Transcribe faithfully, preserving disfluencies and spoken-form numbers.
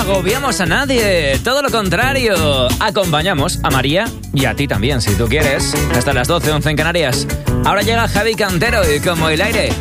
agobiamos a nadie, todo lo contrario. Acompañamos a María y a ti también, si tú quieres. Hasta las doce, once en Canarias. Ahora llega Javi Cantero y Como el aire.